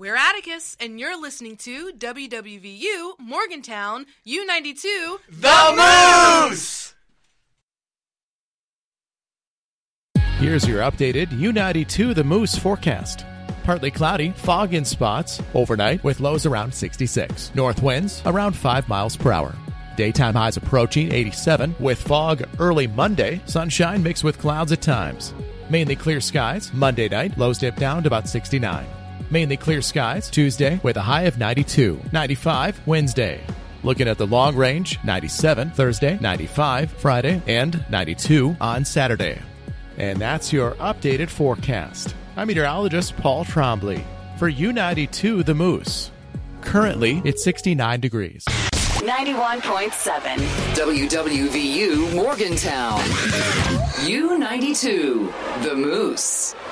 We're Atticus, and you're listening to WWVU Morgantown U92 The Moose! Here's your updated U92 The Moose forecast. Partly cloudy, fog in spots, overnight with lows around 66. North winds around 5 miles per hour. Daytime highs approaching 87 with fog early Monday, sunshine mixed with clouds at times. Mainly clear skies Monday night, lows dip down to about 69. Mainly clear skies Tuesday with a high of 92. 95 Wednesday. Looking at the long range, 97 Thursday, 95 Friday, and 92 on Saturday. And that's your updated forecast. I'm meteorologist Paul Trombley for U92 The Moose. Currently, it's 69 degrees. 91.7 WWVU Morgantown. U92 The Moose.